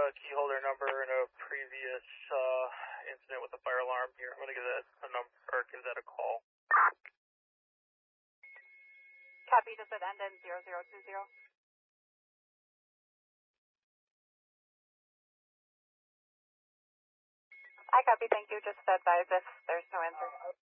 key holder number in a previous incident with the fire alarm here. I'm going to give that a number, or give that a call. Copy, does it end in 0020? I copy, thank you. Just advise if there's no answer.